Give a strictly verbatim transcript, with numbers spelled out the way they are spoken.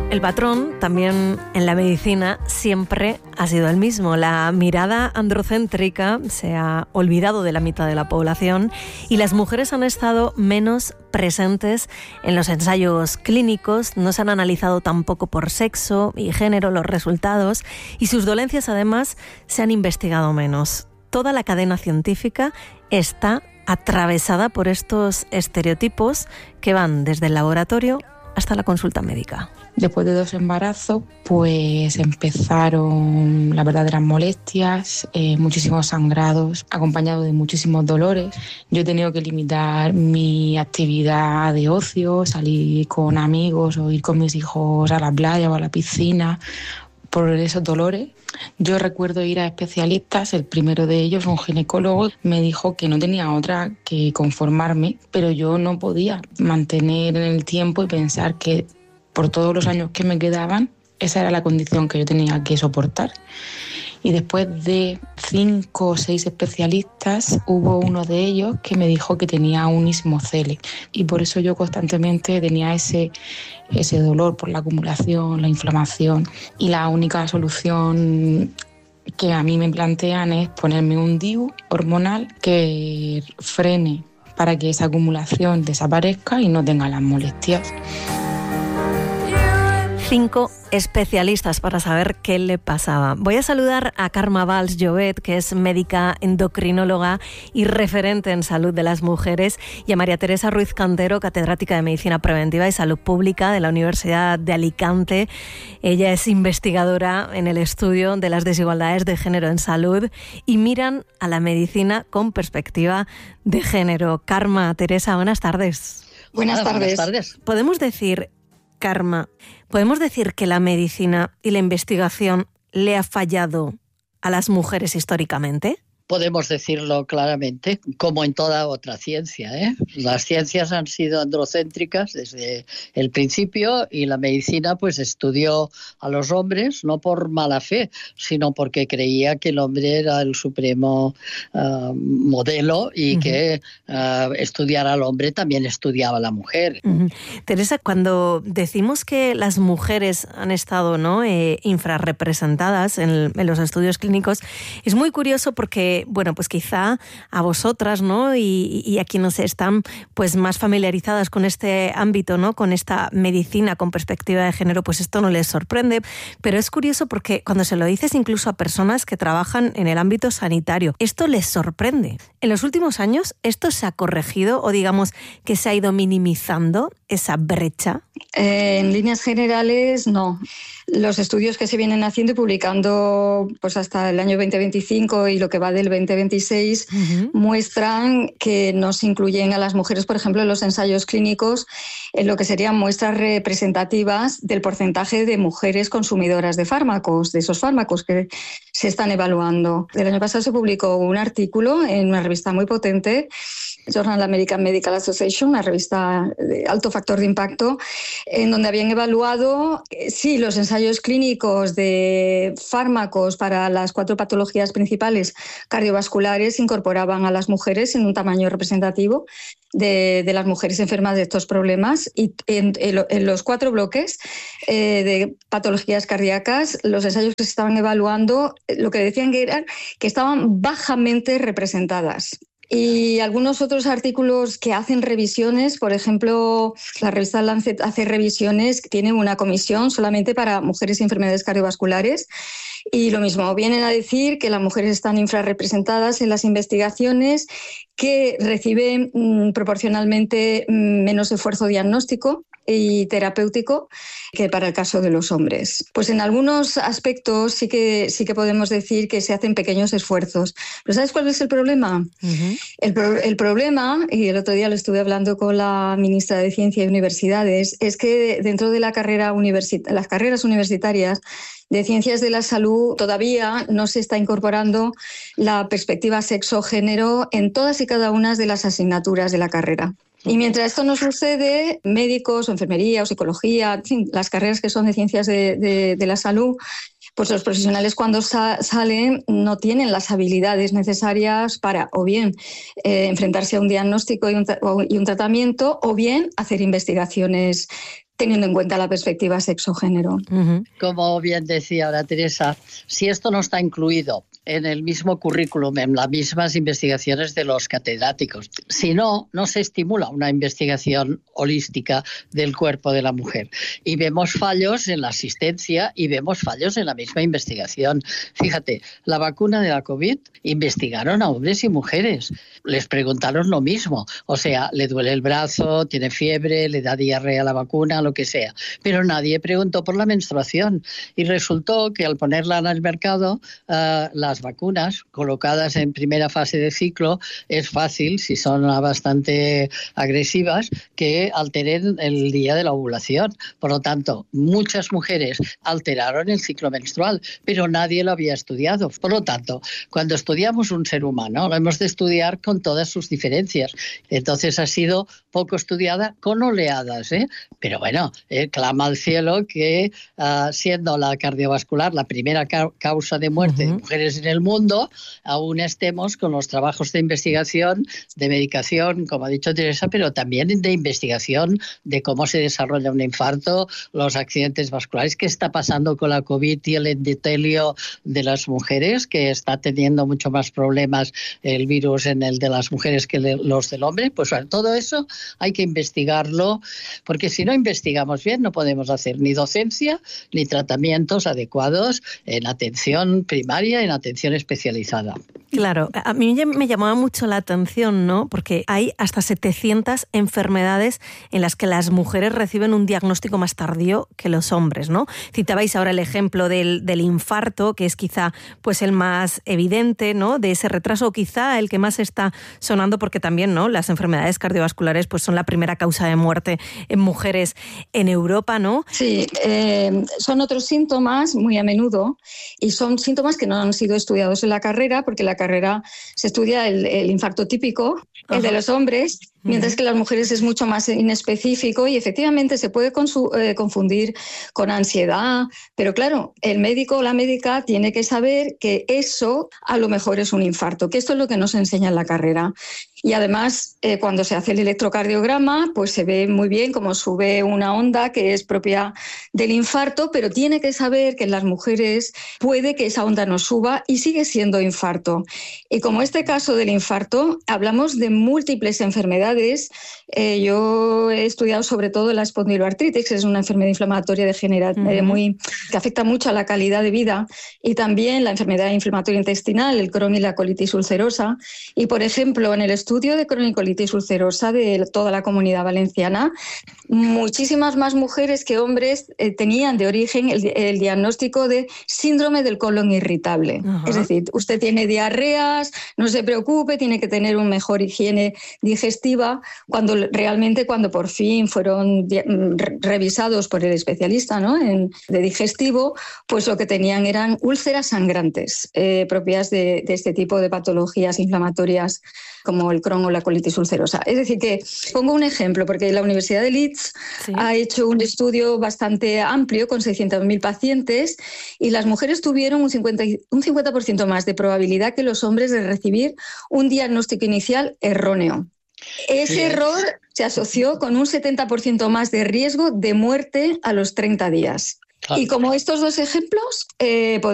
El patrón, también en la medicina, siempre ha sido el mismo. La mirada androcéntrica se ha olvidado de la mitad de la población y las mujeres han estado menos presentes en los ensayos clínicos, no se han analizado tampoco por sexo y género los resultados y sus dolencias además se han investigado menos. Toda la cadena científica está atravesada por estos estereotipos que van desde el laboratorio hasta la consulta médica. Después de dos embarazos, pues empezaron las verdaderas molestias, eh, muchísimos sangrados, acompañados de muchísimos dolores. Yo he tenido que limitar mi actividad de ocio, salir con amigos o ir con mis hijos a la playa o a la piscina por esos dolores. Yo recuerdo ir a especialistas, el primero de ellos, un ginecólogo, me dijo que no tenía otra que conformarme, pero yo no podía mantener en el tiempo y pensar que por todos los años que me quedaban, esa era la condición que yo tenía que soportar. Y después de cinco o seis especialistas, hubo uno de ellos que me dijo que tenía un ismocele. Y por eso yo constantemente tenía ese, ese dolor por la acumulación, la inflamación. Y la única solución que a mí me plantean es ponerme un D I U hormonal que frene para que esa acumulación desaparezca y no tenga las molestias. Cinco especialistas para saber qué le pasaba. Voy a saludar a Carme Valls Llobet, que es médica endocrinóloga y referente en salud de las mujeres, y a María Teresa Ruiz Cantero, catedrática de Medicina Preventiva y Salud Pública de la Universidad de Alicante. Ella es investigadora en el estudio de las desigualdades de género en salud y miran a la medicina con perspectiva de género. Carme, Teresa, buenas tardes. Buenas Hola, tardes. Buenas tardes. Podemos decir, Carme, ¿podemos decir que la medicina y la investigación le ha fallado a las mujeres históricamente? Podemos decirlo claramente, como en toda otra ciencia, ¿eh? Las ciencias han sido androcéntricas desde el principio y la medicina pues estudió a los hombres no por mala fe, sino porque creía que el hombre era el supremo uh, modelo y uh-huh. que uh, estudiar al hombre también estudiaba a la mujer. Uh-huh. Teresa, cuando decimos que las mujeres han estado, ¿no?, eh, infrarrepresentadas en, en los estudios clínicos, es muy curioso porque bueno, pues quizá a vosotras, ¿no?, y, y a quienes están pues más familiarizadas con este ámbito, ¿no?, con esta medicina con perspectiva de género, pues esto no les sorprende, pero es curioso porque cuando se lo dices incluso a personas que trabajan en el ámbito sanitario, esto les sorprende. En los últimos años, ¿esto se ha corregido o digamos que se ha ido minimizando esa brecha? Eh, en líneas generales, no. Los estudios que se vienen haciendo y publicando pues hasta el año veinte veinticinco y lo que va del veinte veintiséis uh-huh. muestran que no se incluyen a las mujeres, por ejemplo, en los ensayos clínicos, en lo que serían muestras representativas del porcentaje de mujeres consumidoras de fármacos, de esos fármacos que se están evaluando. El año pasado se publicó un artículo en una revista muy potente, Journal American Medical Association, una revista de alto factor de impacto, en donde habían evaluado, sí, los ensayos clínicos de fármacos para las cuatro patologías principales cardiovasculares incorporaban a las mujeres en un tamaño representativo de, de las mujeres enfermas de estos problemas, y en, en, en los cuatro bloques eh, de patologías cardíacas, los ensayos que se estaban evaluando, lo que decían que eran que estaban bajamente representadas. Y algunos otros artículos que hacen revisiones, por ejemplo, la revista Lancet hace revisiones, tienen una comisión solamente para mujeres y enfermedades cardiovasculares, y lo mismo, vienen a decir que las mujeres están infrarrepresentadas en las investigaciones, que reciben mmm, proporcionalmente mmm, menos esfuerzo diagnóstico y terapéutico que para el caso de los hombres. Pues en algunos aspectos sí que, sí que podemos decir que se hacen pequeños esfuerzos. ¿Pero sabes cuál es el problema? Uh-huh. El, pro, el problema, y el otro día lo estuve hablando con la ministra de Ciencia y Universidades, es que dentro de la carrera universit- las carreras universitarias de Ciencias de la Salud todavía no se está incorporando la perspectiva sexo-género en todas y cada una de las asignaturas de la carrera. Y mientras esto no sucede, médicos o enfermería o psicología, en fin, las carreras que son de ciencias de, de, de la salud, pues los profesionales cuando sa- salen no tienen las habilidades necesarias para o bien eh, enfrentarse a un diagnóstico y un, tra- y un tratamiento o bien hacer investigaciones teniendo en cuenta la perspectiva sexo-género. Uh-huh. Como bien decía ahora Teresa, si esto no está incluido en el mismo currículum, en las mismas investigaciones de los catedráticos, si no, no se estimula una investigación holística del cuerpo de la mujer. Y vemos fallos en la asistencia y vemos fallos en la misma investigación. Fíjate, la vacuna de la COVID investigaron a hombres y mujeres. Les preguntaron lo mismo. O sea, le duele el brazo, tiene fiebre, le da diarrea la vacuna, lo que sea. Pero nadie preguntó por la menstruación. Y resultó que al ponerla en el mercado, uh, las vacunas colocadas en primera fase de ciclo, es fácil, si son bastante agresivas, que alteren el día de la ovulación. Por lo tanto, muchas mujeres alteraron el ciclo menstrual, pero nadie lo había estudiado. Por lo tanto, cuando estudiamos un ser humano, lo hemos de estudiar con todas sus diferencias. Entonces ha sido poco estudiada con oleadas, ¿eh? Pero bueno, eh, clama al cielo que uh, siendo la cardiovascular la primera ca- causa de muerte uh-huh. de mujeres en el mundo, aún estemos con los trabajos de investigación, de medicación, como ha dicho Teresa, pero también de investigación de cómo se desarrolla un infarto, los accidentes vasculares, qué está pasando con la COVID y el endotelio de las mujeres, que está teniendo mucho más problemas el virus en el de las mujeres que los del hombre. Pues bueno, todo eso hay que investigarlo, porque si no investigamos bien no podemos hacer ni docencia ni tratamientos adecuados en atención primaria, en atención especializada. Claro, a mí me llamaba mucho la atención, ¿no? Porque hay hasta setecientas enfermedades en las que las mujeres reciben un diagnóstico más tardío que los hombres, ¿no? Citabais ahora el ejemplo del, del infarto, que es quizá pues el más evidente, ¿no? De ese retraso, o quizá el que más está sonando, porque también, ¿no? Las enfermedades cardiovasculares pues son la primera causa de muerte en mujeres en Europa, ¿no? Sí, eh, son otros síntomas muy a menudo y son síntomas que no han sido estudiados en la carrera, porque la carrera se estudia el, el infarto típico, Ajá. el de los hombres, mientras que las mujeres es mucho más inespecífico y efectivamente se puede consu- eh, confundir con ansiedad, pero claro, el médico o la médica tiene que saber que eso a lo mejor es un infarto, que esto es lo que nos enseña en la carrera. Y además, eh, cuando se hace el electrocardiograma, pues se ve muy bien cómo sube una onda que es propia del infarto, pero tiene que saber que en las mujeres puede que esa onda no suba y sigue siendo infarto. Y como este caso del infarto, hablamos de múltiples enfermedades. Eh, yo he estudiado sobre todo la espondiloartritis, que es una enfermedad inflamatoria degenerativa uh-huh. muy, que afecta mucho a la calidad de vida, y también la enfermedad inflamatoria intestinal, el Crohn y la colitis ulcerosa. Y, por ejemplo, en el estudio de Crohn y colitis ulcerosa de toda la Comunidad Valenciana, muchísimas más mujeres que hombres eh, tenían de origen el, el diagnóstico de síndrome del colon irritable. Uh-huh. Es decir, usted tiene diarreas, no se preocupe, tiene que tener una mejor higiene digestiva, cuando realmente cuando por fin fueron revisados por el especialista, ¿no? en, de digestivo, pues lo que tenían eran úlceras sangrantes eh, propias de, de este tipo de patologías inflamatorias como el Crohn o la colitis ulcerosa. Es decir, que pongo un ejemplo, porque la Universidad de Leeds sí. ha hecho un estudio bastante amplio con seiscientos mil pacientes y las mujeres tuvieron un cincuenta, un cincuenta por ciento más de probabilidad que los hombres de recibir un diagnóstico inicial erróneo. Ese sí. error se asoció con un setenta por ciento más de riesgo de muerte a los treinta días. Claro. Y como estos dos ejemplos, eh,